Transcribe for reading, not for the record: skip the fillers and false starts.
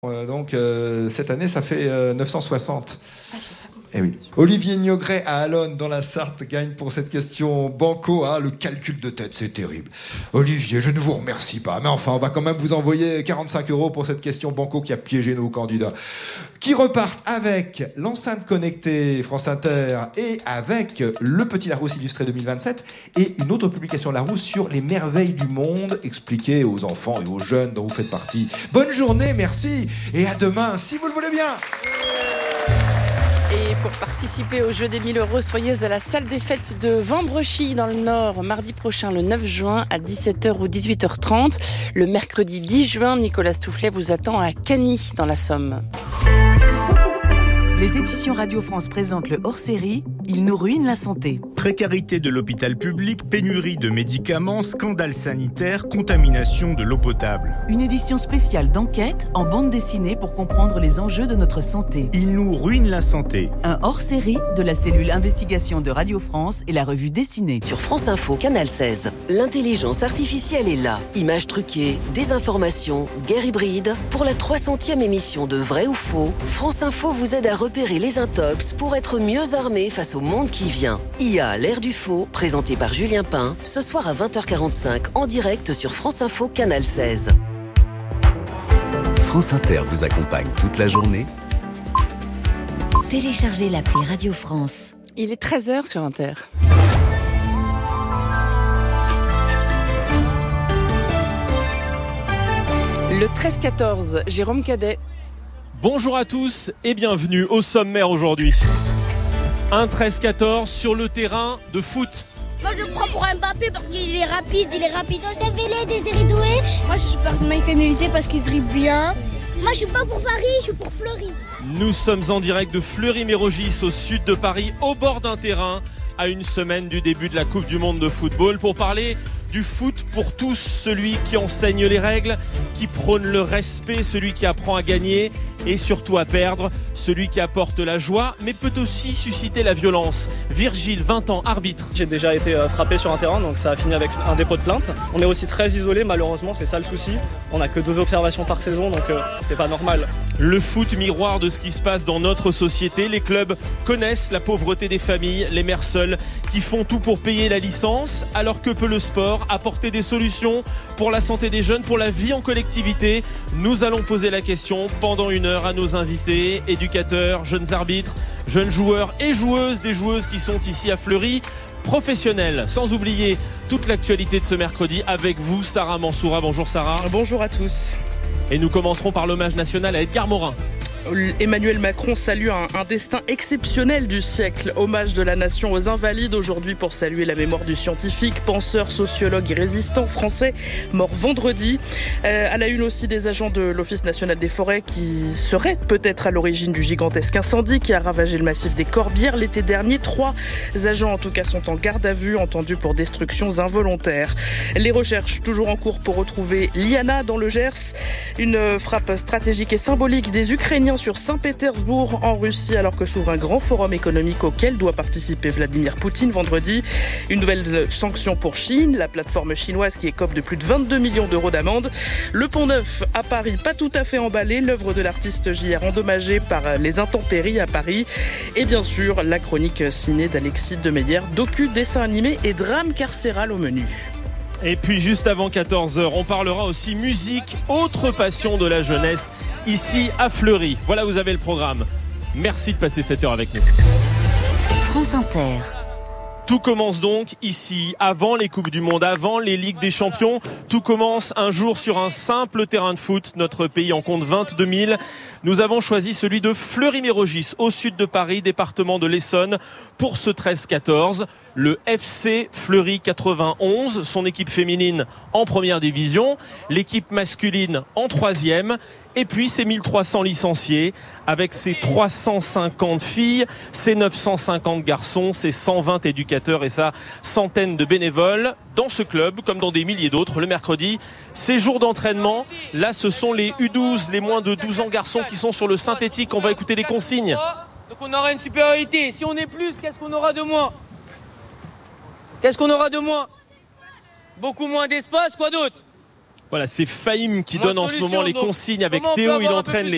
Cette année, ça fait 960. Eh oui. Olivier Niogret à Allonne, dans la Sarthe, gagne pour cette question banco. Le calcul de tête, c'est terrible. Olivier, je ne vous remercie pas. Mais enfin, on va quand même vous envoyer 45 € pour cette question banco qui a piégé nos candidats. Qui repartent avec l'enceinte connectée France Inter et avec le Petit Larousse illustré 2027 et une autre publication Larousse sur les merveilles du monde expliquées aux enfants et aux jeunes dont vous faites partie. Bonne journée, merci et à demain, si vous le voulez bien. Et pour participer au jeu des 1000 €, soyez à la salle des fêtes de Vambrechy dans le Nord, mardi prochain, le 9 juin, à 17h ou 18h30. Le mercredi 10 juin, Nicolas Stoufflet vous attend à Cagny, dans la Somme. Les éditions Radio France présentent le hors-série « Il nous ruine la santé ». Précarité de l'hôpital public, pénurie de médicaments, scandale sanitaire, contamination de l'eau potable. Une édition spéciale d'enquête en bande dessinée pour comprendre les enjeux de notre santé. Il nous ruine la santé. Un hors-série de la cellule investigation de Radio France et la revue dessinée. Sur France Info, Canal 16, l'intelligence artificielle est là. Images truquées, désinformation, guerre hybride. Pour la 300e émission de Vrai ou Faux, France Info vous aide à repérer les intox pour être mieux armé face au monde qui vient. IA, l'ère du faux, présenté par Julien Pain, ce soir à 20h45 en direct sur France Info, Canal 16. France Inter vous accompagne toute la journée. Téléchargez l'appli Radio France. Il est 13h sur Inter. Le 13-14, Jérôme Cadet. Bonjour à tous et bienvenue au sommaire aujourd'hui. Un 13-14 sur le terrain de foot. Moi je prends pour Mbappé parce qu'il est rapide, Dembélé, Désiré Doué. Moi je suis pour Michael Olise parce qu'il dribble bien. Moi je suis pas pour Paris, je suis pour Fleury. Nous sommes en direct de Fleury-Mérogis au sud de Paris, au bord d'un terrain, à une semaine du début de la Coupe du Monde de football, pour parler du foot pour tous, celui qui enseigne les règles, qui prône le respect, celui qui apprend à gagner et surtout à perdre, celui qui apporte la joie mais peut aussi susciter la violence. Virgile, 20 ans, arbitre. J'ai déjà été frappé sur un terrain, donc ça a fini avec un dépôt de plainte. On est aussi très isolé, malheureusement, c'est ça le souci. On n'a que 2 observations par saison, donc c'est pas normal. Le foot, miroir de ce qui se passe dans notre société. Les clubs connaissent la pauvreté des familles, les mères seules qui font tout pour payer la licence, alors que peut le sport apporter des solutions pour la santé des jeunes, pour la vie en collectivité. Nous allons poser la question pendant 1 heure à nos invités, éducateurs, jeunes arbitres, jeunes joueurs et joueuses, des joueuses qui sont ici à Fleury, professionnels, sans oublier toute l'actualité de ce mercredi avec vous, Sarah Mansoura. Bonjour Sarah. Bonjour à tous. Et nous commencerons par l'hommage national à Edgar Morin. Emmanuel Macron salue un destin exceptionnel du siècle. Hommage de la nation aux invalides aujourd'hui pour saluer la mémoire du scientifique, penseur, sociologue et résistant français mort vendredi. À la une aussi des agents de l'Office national des forêts qui seraient peut-être à l'origine du gigantesque incendie qui a ravagé le massif des Corbières l'été dernier. 3 agents en tout cas sont en garde à vue, entendus pour destructions involontaires. Les recherches toujours en cours pour retrouver Liana dans le Gers. Une frappe stratégique et symbolique des Ukrainiens sur Saint-Pétersbourg en Russie alors que s'ouvre un grand forum économique auquel doit participer Vladimir Poutine vendredi. Une nouvelle sanction pour Chine, la plateforme chinoise qui écope de plus de 22 millions d'euros d'amende. Le Pont Neuf à Paris, pas tout à fait emballé, l'œuvre de l'artiste JR endommagée par les intempéries à Paris. Et bien sûr, la chronique ciné d'Alexis Demeyer, docu, dessin animé et drame carcéral au menu. Et puis juste avant 14h, on parlera aussi musique, autre passion de la jeunesse, ici à Fleury. Voilà, vous avez le programme. Merci de passer cette heure avec nous. France Inter. Tout commence donc ici, avant les Coupes du Monde, avant les Ligues des Champions. Tout commence un jour sur un simple terrain de foot. Notre pays en compte 22 000. Nous avons choisi celui de Fleury-Mérogis, au sud de Paris, département de l'Essonne, pour ce 13-14. Le FC Fleury 91, son équipe féminine en première division, l'équipe masculine en 3e. Et puis ses 1300 licenciés avec ses 350 filles, ses 950 garçons, ses 120 éducateurs et sa centaine de bénévoles dans ce club comme dans des milliers d'autres. Le mercredi, ces jours d'entraînement, là ce sont les U12, les moins de 12 ans garçons qui sont sur le synthétique. On va écouter les consignes. Donc on aura une supériorité. Si on est plus, qu'est-ce qu'on aura de moins ? Beaucoup moins d'espace, quoi d'autre ? Voilà, c'est Fahim qui donne en ce moment les consignes avec Théo. Il entraîne les